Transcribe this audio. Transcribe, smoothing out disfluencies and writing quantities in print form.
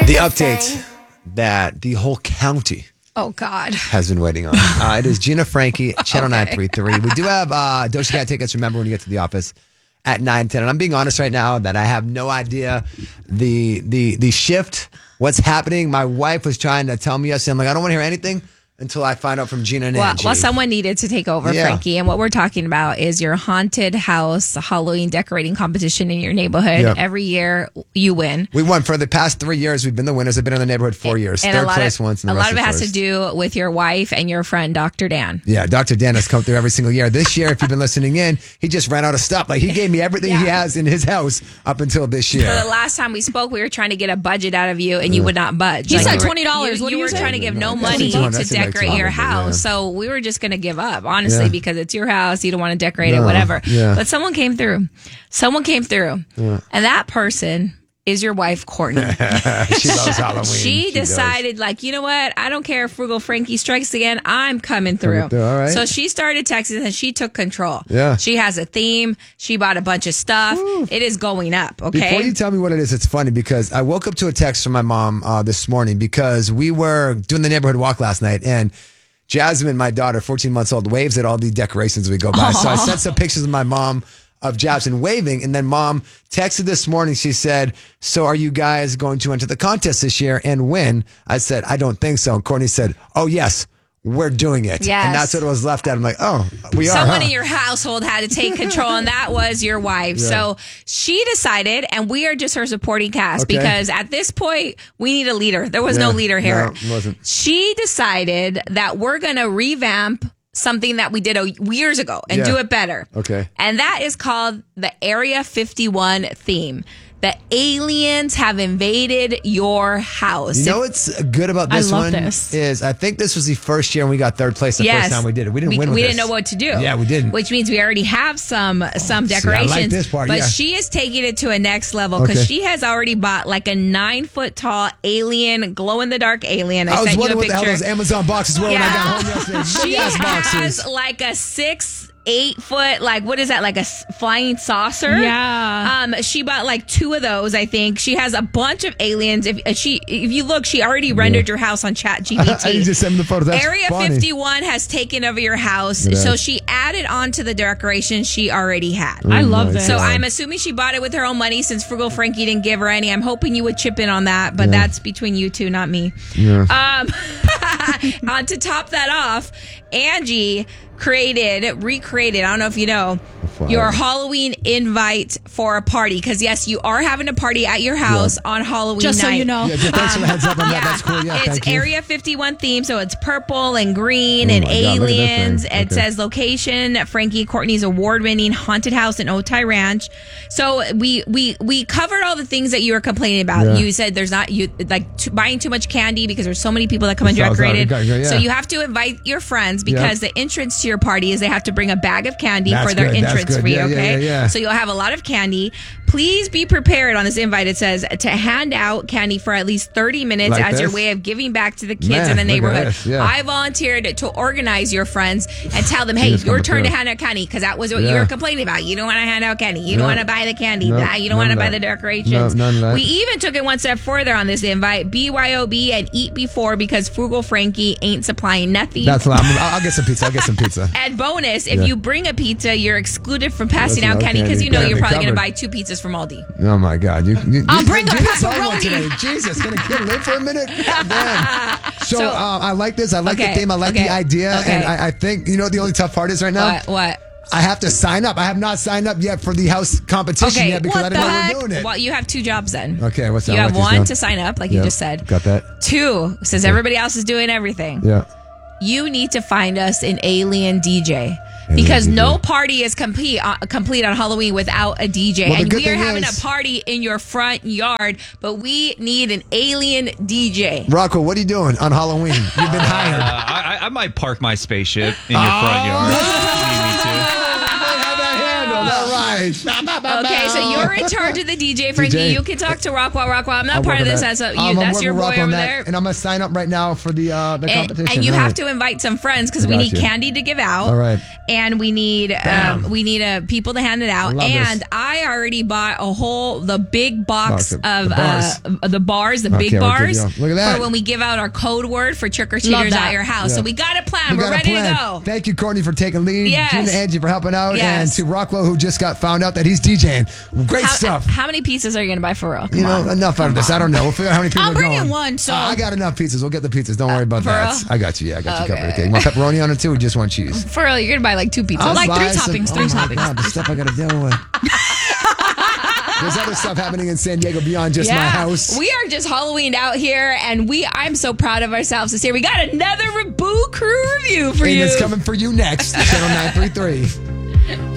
The update that the whole county has been waiting on. It is Gina Frankie, Channel 933. We do have Doja Cat tickets, remember, when you get to the office at 9:10. And I'm being honest right now that I have no idea the shift, what's happening. My wife was trying to tell me yesterday. I'm like, I don't want to hear anything until I find out from Gina and Angie. Well, someone needed to take over, Frankie. And what we're talking about is your haunted house Halloween decorating competition in your neighborhood. Yep. Every year, you win. We won for the past 3 years. We've been the winners. I've been in the neighborhood 4 years. And third place once. And a lot of it has to do with your wife and your friend, Dr. Dan. Yeah, Dr. Dan has come through every single year. This year, if you've been listening in, he just ran out of stuff. Like, he gave me everything he has in his house up until this year. So the last time we spoke, we were trying to get a budget out of you, and you would not budge. He said $20. You were trying to give no money to decorate your house. So we were just going to give up, honestly, because it's your house. You don't want to decorate it, whatever. Yeah. But someone came through. And that person is your wife, Courtney. She loves Halloween. She decided, like, you know what? I don't care if Frugal Frankie strikes again. I'm coming through. All right. So she started texting and she took control. Yeah. She has a theme. She bought a bunch of stuff. Woo. It is going up, okay? Before you tell me what it is, it's funny because I woke up to a text from my mom this morning because we were doing the neighborhood walk last night, and Jasmine, my daughter, 14 months old, waves at all the decorations we go by. So I sent some pictures of my mom of Jasmine waving, and then mom texted this morning. She said, so are you guys going to enter the contest this year and win? I said, I don't think so. And Courtney said, oh, yes, we're doing it. Yes. And that's what it was left at. I'm like, oh, we are. Someone in your household had to take control, and that was your wife. Yeah. So she decided, and we are just her supporting cast because at this point, we need a leader. There was no leader here. No, it wasn't. She decided that we're going to revamp something that we did years ago and do it better. Okay. And that is called the Area 51 theme. The aliens have invaded your house. You know what's good about this one this. is I think this was the first year and we got third place the first time we did it. We didn't win with We this. didn't know what to do. Yeah, we didn't. Which means we already have some decorations. I like this part, but she is taking it to a next level because she has already bought like a 9-foot tall alien, glow in the dark alien. I was sent you a wondering what the hell picture. those Amazon boxes were when I got home yesterday. She Big-ass boxes. has like a 6-8 foot, like, what is that? Like a flying saucer? Yeah. She bought like 2 of those, I think. She has a bunch of aliens. If you look, she already rendered your house on ChatGPT. You just sent me the photos. That's Area funny. 51 has taken over your house. So she added on to the decorations she already had. I love this. So I'm assuming she bought it with her own money since Frugal Frankie didn't give her any. I'm hoping you would chip in on that, but that's between you two, not me. Yeah. To top that off, Angie recreated, I don't know if you know, your Halloween invite for a party. Because, yes, you are having a party at your house on Halloween Just night. so you know. Yeah, thanks for the heads up on that. That's cool. Yeah, It's thank you. Area 51 theme, so it's purple and green and my God, look at that aliens. thing. It says location, Frankie Courtney's award-winning haunted house in Otay Ranch. So we covered all the things that you were complaining about. Yeah. You said there's not buying too much candy because there's so many people that come and decorate it. Yeah. So you have to invite your friends because the entrance to your party is they have to bring a bag of candy That's for their good, that's entrance good. fee. Yeah, Okay, yeah. so you'll have a lot of candy. Please be prepared on this invite. It says to hand out candy for at least 30 minutes Like as your this? way of giving back to the kids Man, in the look at neighborhood. this, yeah. I volunteered to organize your friends and tell them, hey, Just your coming turn to through. hand out candy because that was what you Yeah. were complaining about. You don't want to hand out candy. You don't No. want to buy the candy. No, You don't none want to of buy that. the decorations. No, none of that. We even took it one step further on this invite. BYOB and eat before because Frugal Frankie ain't supplying nothing. That's loud. I'll get some pizza. And bonus, if you bring a pizza, you're excluded from passing That's out no candy because candy. you know Gotta you're be probably going to covered. buy 2 pizzas from Aldi. Oh my God! I'll bring a Jesus, I pepperoni. want today. Jesus, can a kid live for a minute? God damn. So I like this. I like the theme. I like the idea, and I think you know what the only tough part is right now. What? I have to sign up. I have not signed up yet for the house competition yet because I didn't know we're doing it. Well, you have 2 jobs then. Okay, what's that? You have What, one just to sign up, like you just said. Got that? 2, since everybody else is doing everything, Yeah. you need to find us an alien DJ. Because no party is complete on Halloween without a DJ. Well, the and good we are thing having is- a party in your front yard, but we need an alien DJ. Rocco, what are you doing on Halloween? You've been hired. I might park my spaceship in your front yard if you need me to. Have that handled. All right. right. Okay, so you're in charge of the DJ, Frankie. DJ. You can talk to Rockwell. I'm not I'll part work of on this. that. That's your boy over there. And I'm going to sign up right now for the competition. And you All have right. to invite some friends because we Got need you. candy to give out. All right. And we need people to hand it out. I love And this. I already bought the big box Box of the bars. the big Okay, well, good bars. deal. Look at that. For when we give out our code word for trick or Love treaters that. at your house. Yeah. So we got a plan. We We're got a ready plan. to go. Thank you, Courtney, for taking lead. Yes. Gina and Angie for helping out. Yes. And to Rockwell, who just got found out that he's DJing. Great stuff. How many pizzas are you going to buy for real? You know, enough out of this. I don't know. We'll figure out how many people I'm are bringing going. one, so- I got enough pizzas. We'll get the pizzas. Don't worry about for that. real? I got you. Yeah, I got you covered. Okay. Okay. You want pepperoni on it too, or just want cheese? For real, you're going to buy like 2 pizzas. I'll like buy 3 toppings, some- 3 oh my toppings. God, the stuff I got to deal with. There's other stuff happening in San Diego beyond just my house. We are just Halloween out here, and I'm so proud of ourselves this year. We got another Boo Crew review for and you. it's coming for you next. Channel 933.